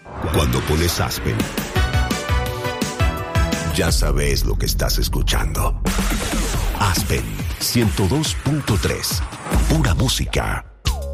Cuando pones Aspen, ya sabes lo que estás escuchando. Aspen 102.3, pura música.